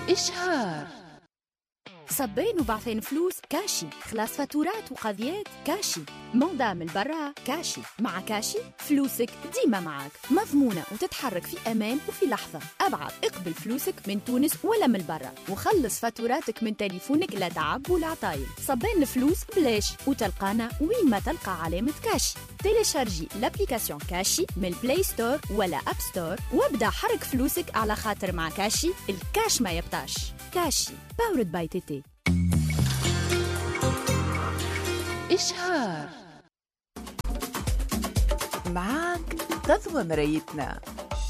إشهار. صبين وبعثين فلوس كاشي، خلاص فاتورات وقضيات كاشي، موضة من برا كاشي. مع كاشي فلوسك ديما معك، مضمونة وتتحرك في أمان وفي لحظة. أبعث اقبل فلوسك من تونس ولا من برا، وخلص فاتوراتك من تليفونك، لا تعب ولا عطايل. صبين الفلوس بلاش، وتلقانا وين ما تلقى علامة كاشي. تيليشارجي لابليكاسيون كاشي من البلاي ستور ولا أب ستور، وابدأ حرك فلوسك، على خاطر مع كاشي الكاش ما يبطاش. كاشي باورد باي تيتي. إشهار. معاك تضوى مرايتنا.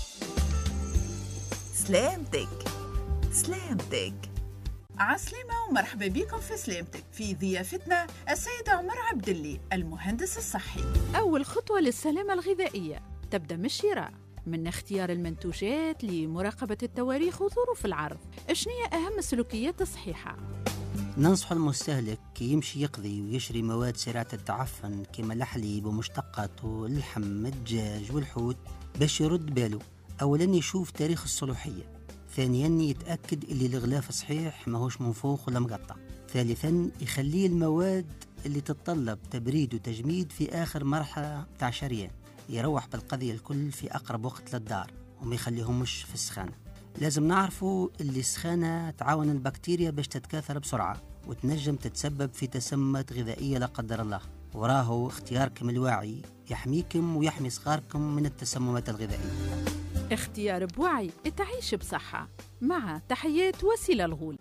سلامتك سلامتك. عسلامة ومرحبا بكم في سلامتك. في ضيافتنا السيدة عمر عبدالله، المهندس الصحي. أول خطوة للسلامة الغذائية تبدأ من الشراء، من اختيار المنتوجات لمراقبة التواريخ وظروف العرض. شنية أهم السلوكيات الصحيحة؟ ننصح المستهلك يمشي يقضي ويشري مواد سريعة التعفن كما الحليب ومشتقات واللحم الدجاج والحوت باش يرد باله. أولا يشوف تاريخ الصلاحية، ثانيا يتأكد اللي الغلاف صحيح ماهوش منفوخ ولا مقطع، ثالثا يخليه المواد اللي تتطلب تبريد وتجميد في آخر مرحلة بتاع شريان، يروح بالقضية الكل في أقرب وقت للدار وما يخليهمش في السخانة. لازم نعرفوا اللي السخانة تعاون البكتيريا باش تتكاثر بسرعة وتنجم تتسبب في تسممات غذائية لا قدر الله، وراهو اختياركم الواعي يحميكم ويحمي صغاركم من التسممات الغذائية. اختيار بوعي تعيش بصحة. مع تحيات وسيلة الغول.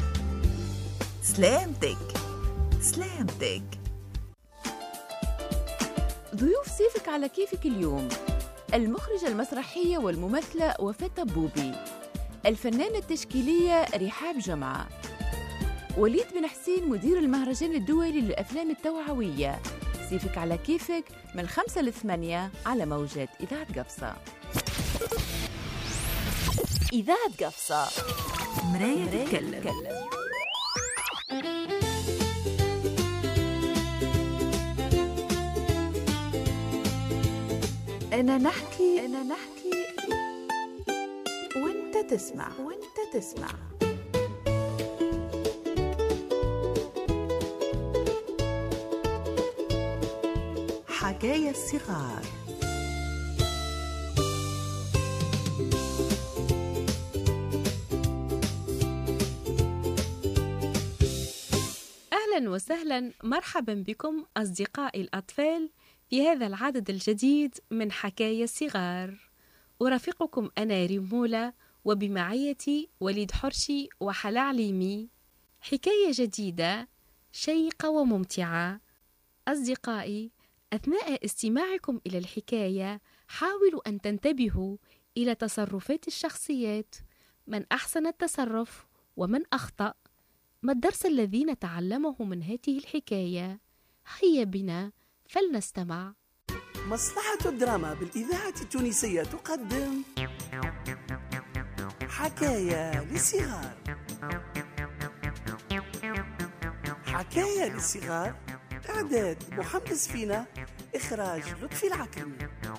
سلامتك سلامتك. ضيوف سيفك على كيفك اليوم: المخرجة المسرحية والممثلة وفاة طبوبي، الفنانة التشكيلية رحاب جمعة، وليد بن حسين مدير المهرجان الدولي للأفلام التوعوية. سيفك على كيفك من 5 ل 8 على موجات إذاعة قفصة. إذاعة قفصة، مراية تتكلم. أنا نحكي وأنت تسمع. حكاية الصغار. أهلا وسهلا، مرحبا بكم أصدقائي الأطفال في هذا العدد الجديد من حكاية الصغار. أرافقكم أنا ريمولة، وبمعيتي وليد حرشي وحلا عليمي. حكاية جديدة شيقة وممتعة. أصدقائي، أثناء استماعكم إلى الحكاية حاولوا أن تنتبهوا إلى تصرفات الشخصيات، من أحسن التصرف ومن أخطأ. ما الدرس الذي نتعلمه من هذه الحكاية؟ هيا بنا فلنستمع. مصلحة الدراما بالإذاعة التونسية تقدم حكاية للصغار. حكاية للصغار، إعداد محمد سفينة، إخراج لطفي العكرمي.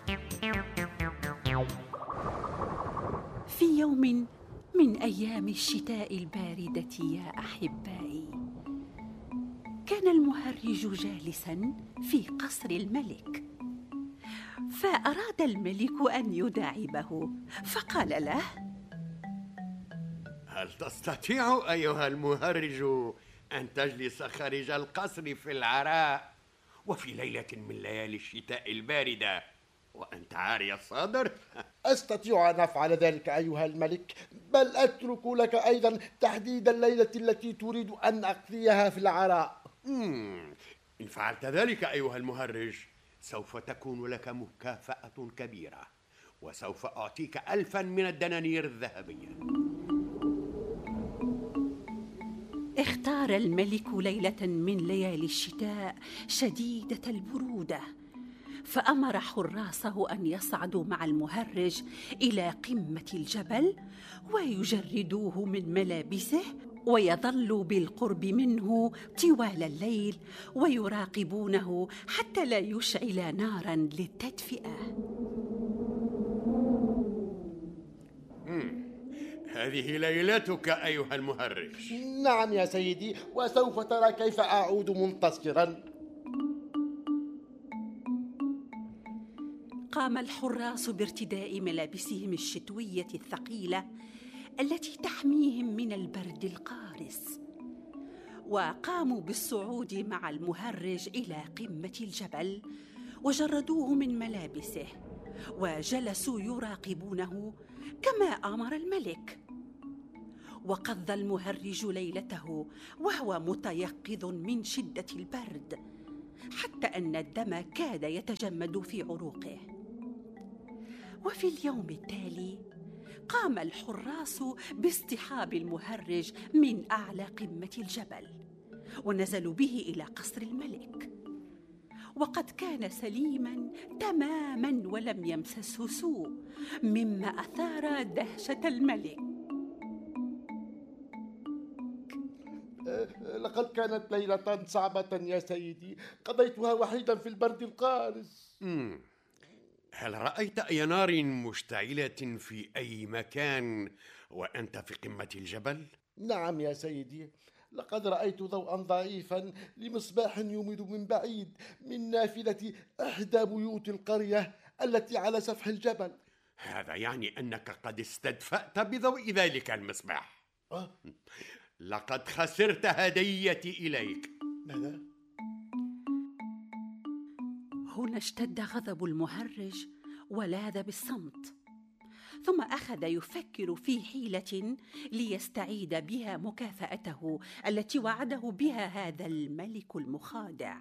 في يوم من أيام الشتاء الباردة يا أحبائي، كان المهرج جالسا في قصر الملك، فأراد الملك أن يداعبه، فقال له: هل تستطيع أيها المهرج أن تجلس خارج القصر في العراء وفي ليلة من ليالي الشتاء الباردة وأنت عاري الصدر؟ أستطيع أن أفعل ذلك أيها الملك، بل أترك لك أيضا تحديد الليلة التي تريد أن أقضيها في العراء. إن فعلت ذلك أيها المهرج سوف تكون لك مكافأة كبيرة، وسوف أعطيك 1000 من الدنانير الذهبية. اختار الملك ليلة من ليالي الشتاء شديدة البرودة، فأمر حراسه أن يصعدوا مع المهرج إلى قمة الجبل ويجردوه من ملابسه، ويظلوا بالقرب منه طوال الليل ويراقبونه حتى لا يشعل نارا للتدفئة. هذه ليلتك أيها المهرج. نعم يا سيدي، وسوف ترى كيف أعود منتصرا. قام الحراس بارتداء ملابسهم الشتوية الثقيلة التي تحميهم من البرد القارس، وقاموا بالصعود مع المهرج إلى قمة الجبل، وجردوه من ملابسه وجلسوا يراقبونه كما أمر الملك. وقضى المهرج ليلته وهو متيقظ من شدة البرد، حتى أن الدم كاد يتجمد في عروقه. وفي اليوم التالي قام الحراس باصطحاب المهرج من أعلى قمة الجبل، ونزلوا به إلى قصر الملك، وقد كان سليما تماما ولم يمسسه سوء، مما أثار دهشة الملك. لقد كانت ليلة صعبة يا سيدي، قضيتها وحيدا في البرد القارس. هل رأيت أي نار مشتعلة في أي مكان وأنت في قمة الجبل؟ نعم يا سيدي، لقد رأيت ضوءا ضعيفا لمصباح يومض من بعيد من نافذة إحدى بيوت القرية التي على سفح الجبل. هذا يعني أنك قد استدفأت بضوء ذلك المصباح. لقد خسرت هديتي إليك. ماذا؟ هنا اشتد غضب المهرج ولاذ بالصمت، ثم أخذ يفكر في حيلة ليستعيد بها مكافأته التي وعده بها هذا الملك المخادع.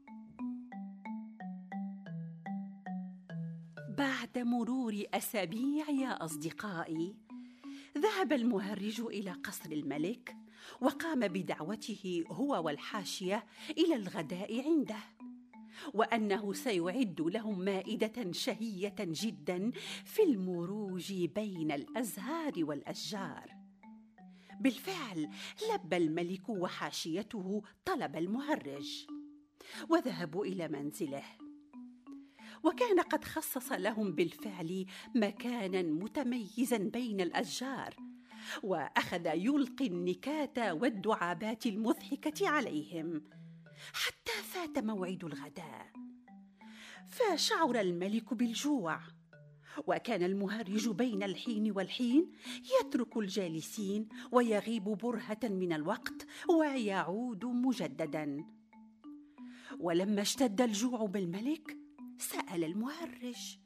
بعد مرور أسابيع يا أصدقائي، ذهب المهرج إلى قصر الملك، وقام بدعوته هو والحاشية إلى الغداء عنده، وأنه سيعد لهم مائدة شهية جدا في المروج بين الأزهار والأشجار. بالفعل لبى الملك وحاشيته طلب المهرج، وذهبوا إلى منزله، وكان قد خصص لهم بالفعل مكانا متميزا بين الأشجار، وأخذ يلقي النكات والدعابات المضحكة عليهم حتى فات موعد الغداء. فشعر الملك بالجوع، وكان المهرج بين الحين والحين يترك الجالسين ويغيب برهة من الوقت ويعود مجددا. ولما اشتد الجوع بالملك سأل المهرج: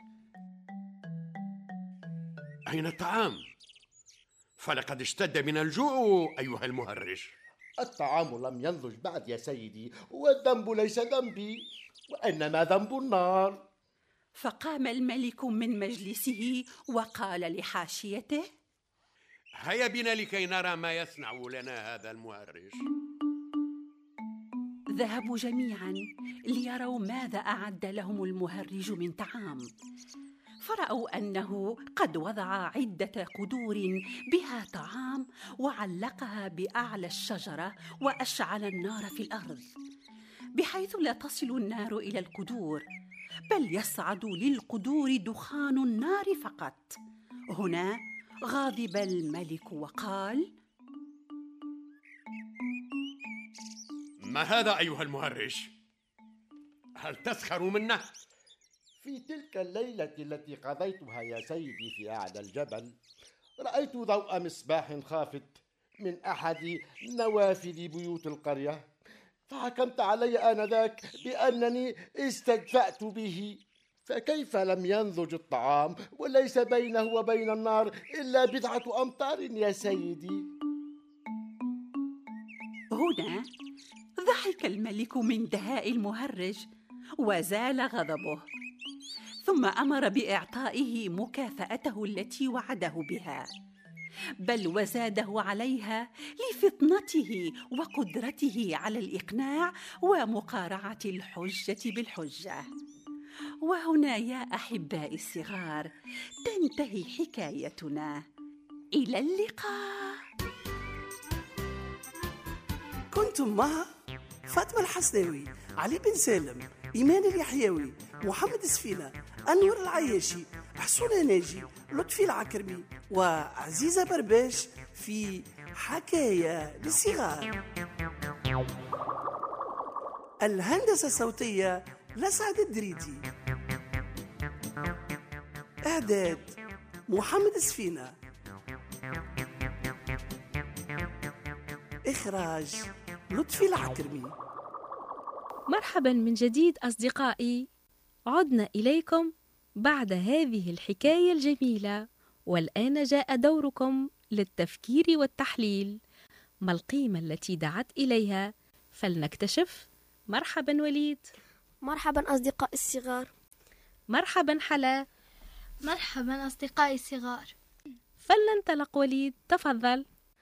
أين الطعام؟ فلقد اشتد من الجوع أيها المهرج. الطعام لم ينضج بعد يا سيدي، والذنب ليس ذنبي، وإنما ذنب النار. فقام الملك من مجلسه وقال لحاشيته: هيا بنا لكي نرى ما يصنع لنا هذا المهرج. ذهبوا جميعا ليروا ماذا أعد لهم المهرج من طعام، فرأوا أنه قد وضع عدة قدور بها طعام وعلقها بأعلى الشجرة وأشعل النار في الأرض، بحيث لا تصل النار إلى القدور، بل يصعد للقدور دخان النار فقط. هنا غاضب الملك وقال: ما هذا أيها المهرج؟ هل تسخر منا؟ في تلك الليلة التي قضيتها يا سيدي في أعلى الجبل، رأيت ضوء مصباح خافت من أحد نوافذ بيوت القرية، فحكمت علي آنذاك بأنني استدفأت به. فكيف لم ينضج الطعام وليس بينه وبين النار إلا بضعة أمتار يا سيدي؟ هنا ضحك الملك من دهاء المهرج وزال غضبه، ثم أمر بإعطائه مكافأته التي وعده بها، بل وزاده عليها لفطنته وقدرته على الإقناع ومقارعة الحجة بالحجة. وهنا يا أحبائي الصغار تنتهي حكايتنا. إلى اللقاء. كنتم مع فاطمة الحسناوي، علي بن سالم، إيمان اليحيوي، محمد سفينة، أنور العياشي، حسونة ناجي، لطفي العكرمي وعزيزة برباش في حكاية للصغار. الهندسة الصوتية لسعد الدريدي. إعداد محمد سفينة. إخراج لطفي العكرمي. مرحبا من جديد أصدقائي، عدنا إليكم بعد هذه الحكاية الجميلة، والآن جاء دوركم للتفكير والتحليل. ما القيمة التي دعت إليها؟ فلنكتشف. مرحبا وليد. مرحبا أصدقائي الصغار. مرحبا حلا. مرحبا أصدقائي الصغار. فلننطلق وليد، تفضل.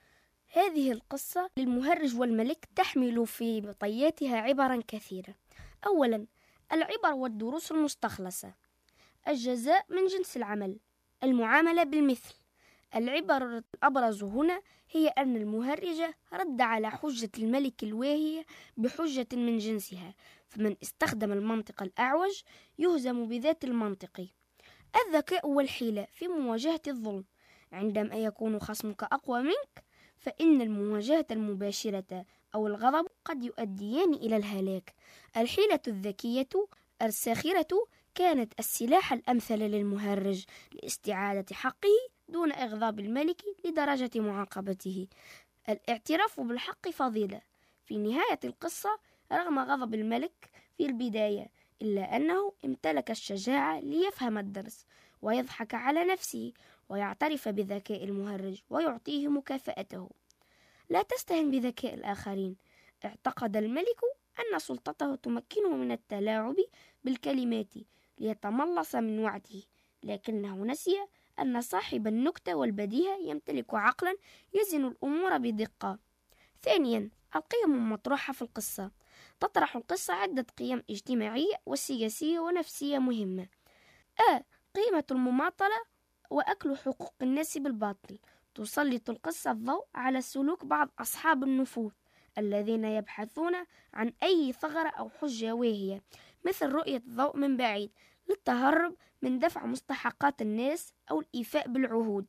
هذه القصة للمهرج والملك تحمل في بطياتها عبرا كثيرة. أولا، العبر والدروس المستخلصة. الجزاء من جنس العمل، المعاملة بالمثل. العبر الأبرز هنا هي أن المهرج رد على حجة الملك الواهية بحجة من جنسها، فمن استخدم المنطق الأعوج يهزم بذات المنطق. الذكاء والحيلة في مواجهة الظلم. عندما يكون خصمك أقوى منك فإن المواجهة المباشرة أو الغضب قد يؤديان إلى الهلاك. الحيلة الذكية الساخرة كانت السلاح الأمثل للمهرج لاستعادة حقه دون إغضاب الملك لدرجة معاقبته. الاعتراف بالحق فضيلة. في نهاية القصة، رغم غضب الملك في البداية، إلا أنه امتلك الشجاعة ليفهم الدرس ويضحك على نفسه ويعترف بذكاء المهرج ويعطيه مكافأته. لا تستهن بذكاء الآخرين. اعتقد الملك أن سلطته تمكنه من التلاعب بالكلمات ليتملص من وعده، لكنه نسي أن صاحب النكتة والبديهة يمتلك عقلا يزن الأمور بدقة. ثانيا، القيم المطروحة في القصة. تطرح القصة عدة قيم اجتماعية وسياسية ونفسية مهمة. قيمة المماطلة وأكل حقوق الناس بالباطل. تسلط القصة الضوء على سلوك بعض أصحاب النفوذ الذين يبحثون عن أي ثغرة أو حجة واهية، مثل رؤية الضوء من بعيد للتهرب من دفع مستحقات الناس أو الإيفاء بالعهود.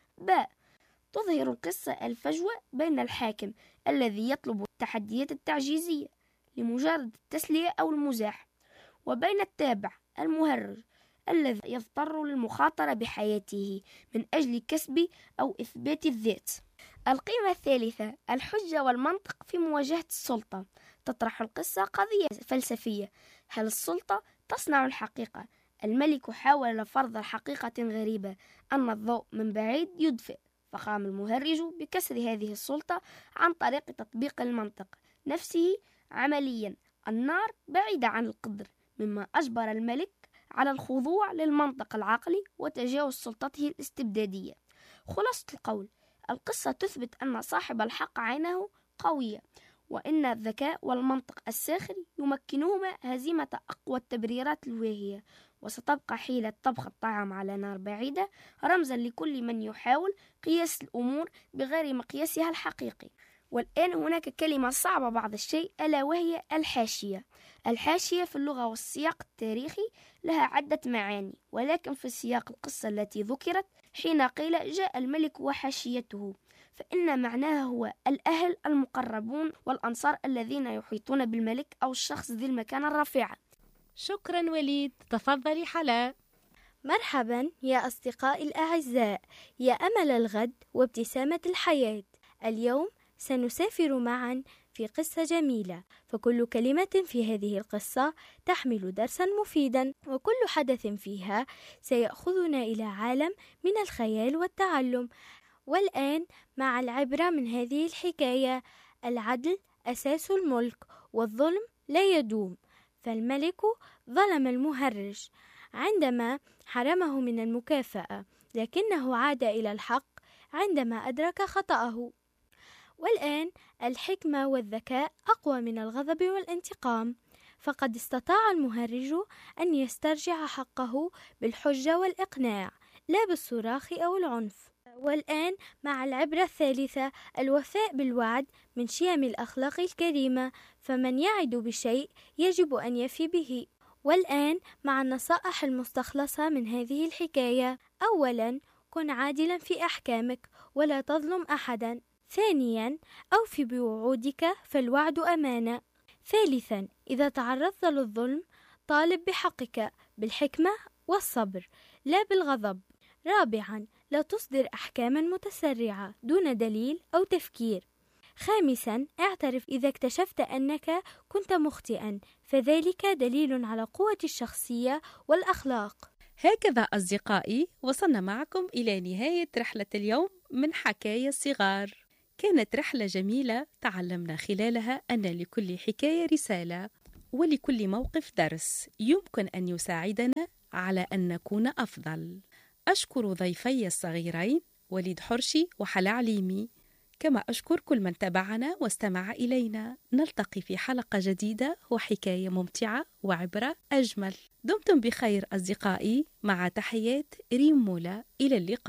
تظهر القصة الفجوة بين الحاكم الذي يطلب التحديات التعجيزية لمجرد التسلية أو المزاح، وبين التابع المهرج الذي يضطر للمخاطرة بحياته من أجل كسب أو إثبات الذات. القيمة الثالثة، الحجة والمنطق في مواجهة السلطة. تطرح القصة قضية فلسفية. هل السلطة تصنع الحقيقة؟ الملك حاول فرض حقيقة غريبة، أن الضوء من بعيد يدفئ، فقام المهرج بكسر هذه السلطة عن طريق تطبيق المنطق نفسه عمليا. النار بعيدة عن القدر، مما أجبر الملك على الخضوع للمنطق العقلي وتجاوز سلطته الاستبدادية. خلاصة القول، القصة تثبت أن صاحب الحق عينه قوية، وإن الذكاء والمنطق الساخر يمكنهما هزيمة أقوى التبريرات الواهية، وستبقى حيلة طبخ الطعام على نار بعيدة رمزا لكل من يحاول قياس الأمور بغير مقياسها الحقيقي. والآن هناك كلمة صعبة بعض الشيء، ألا وهي الحاشية. الحاشية في اللغة والسياق التاريخي لها عدة معاني، ولكن في سياق القصة التي ذكرت حين قيل جاء الملك وحاشيته، فإن معناها هو الأهل المقربون والأنصار الذين يحيطون بالملك أو الشخص ذي المكانة الرفيعة. شكرا وليد. تفضلي حلا. مرحبا يا أصدقائي الأعزاء، يا أمل الغد وابتسامة الحياة. اليوم سنسافر معا في قصة جميلة، فكل كلمة في هذه القصة تحمل درسا مفيدا، وكل حدث فيها سيأخذنا إلى عالم من الخيال والتعلم. والآن مع العبرة من هذه الحكاية. العدل أساس الملك، والظلم لا يدوم. فالملك ظلم المهرج عندما حرمه من المكافأة، لكنه عاد إلى الحق عندما أدرك خطأه. والآن الحكمة والذكاء أقوى من الغضب والانتقام، فقد استطاع المهرج أن يسترجع حقه بالحجة والإقناع، لا بالصراخ أو العنف. والآن مع العبرة الثالثة، الوفاء بالوعد من شيم الأخلاق الكريمة، فمن يعد بشيء يجب أن يفي به، والآن مع النصائح المستخلصة من هذه الحكاية. أولا، كن عادلا في أحكامك ولا تظلم أحدا. ثانيا، أوف بوعودك فالوعد أمانة. ثالثا، إذا تعرضت للظلم طالب بحقك بالحكمة والصبر لا بالغضب. رابعا، لا تصدر أحكاما متسرعة دون دليل أو تفكير. خامسا، اعترف إذا اكتشفت أنك كنت مخطئا، فذلك دليل على قوة الشخصية والأخلاق. هكذا أصدقائي وصلنا معكم إلى نهاية رحلة اليوم من حكاية الصغار. كانت رحلة جميلة تعلمنا خلالها أن لكل حكاية رسالة ولكل موقف درس يمكن أن يساعدنا على أن نكون أفضل. أشكر ضيفي الصغيرين وليد حرشي وحلا عليمي، كما أشكر كل من تابعنا واستمع إلينا. نلتقي في حلقة جديدة وحكاية ممتعة وعبرة أجمل. دمتم بخير أصدقائي، مع تحيات ريم مولا، إلى اللقاء.